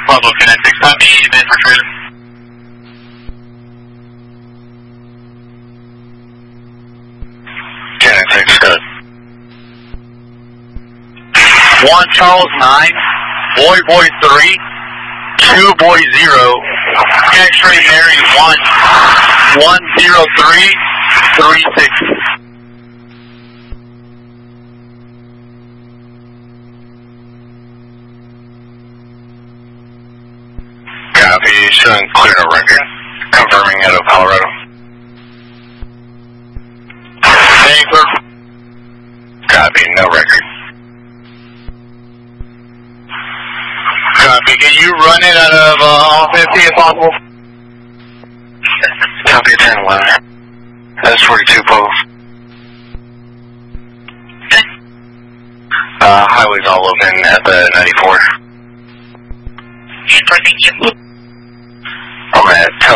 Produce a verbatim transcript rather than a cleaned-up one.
Bravo Kinetic, copy, man for trailer. Kinetic, good. One Charles nine, Boy Boy three, two Boy zero, X-ray Mary one, one zero three, three six. Copy, showing clear no record. Confirming Edo, Colorado. Anchor. Copy, no record. Copy, can you run it out of uh, fifty if possible? Copy, ten eleven. S forty-two pole. Uh, highways all open at the ninety-four. I'm at